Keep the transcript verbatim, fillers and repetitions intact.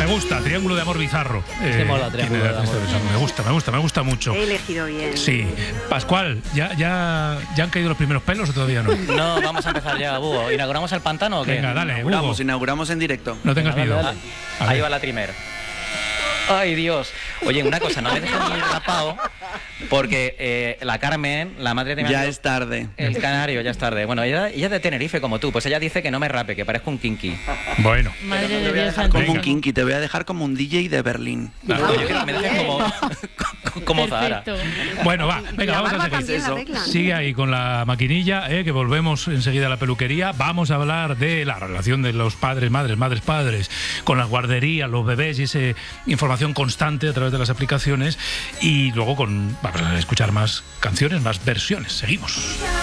Me gusta, Triángulo de Amor Bizarro. Eh, eh, mola, Triángulo de Amor. Me gusta, me gusta, me gusta mucho. He elegido bien. Sí. Pascual, ¿ya, ya, ¿ya han caído los primeros pelos o todavía no? No, vamos a empezar ya, Hugo. ¿Inauguramos el pantano o qué? Venga, dale, Inauguramos, Hugo. inauguramos en directo. No tengas Venga, miedo. dale, dale. Ahí va la primer. Ay, Dios. Oye, una cosa, no me dejes ni rapado, porque eh, la Carmen, la madre de mi Ya amigo, es tarde. el canario, ya es tarde. Bueno, ella, ella es de Tenerife como tú, pues ella dice que no me rape, que parezco un kinky. Bueno. Madre Te de voy a Dios dejar como santísimo. un kinky, te voy a dejar como un D J de Berlín. No, yo quiero que me dejes como, como Zahara. Perfecto. Bueno, va, venga, La vamos a barba seguir. también la eso. arreglan. Sigue ahí con la maquinilla, eh, que volvemos enseguida a la peluquería. Vamos a hablar de la relación de los padres, madres, madres, padres, con las guarderías, los bebés y esa información constante a través de las aplicaciones. Y luego con, vamos a escuchar más canciones, más versiones. Seguimos.